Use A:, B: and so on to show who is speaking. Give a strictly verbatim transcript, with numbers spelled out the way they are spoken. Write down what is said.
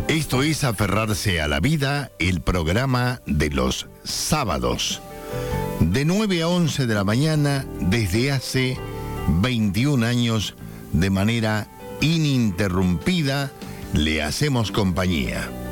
A: Esto es Aferrarse a la Vida, el programa de los sábados, de nueve a once de la mañana, desde hace veintiún años, de manera ininterrumpida, le hacemos compañía.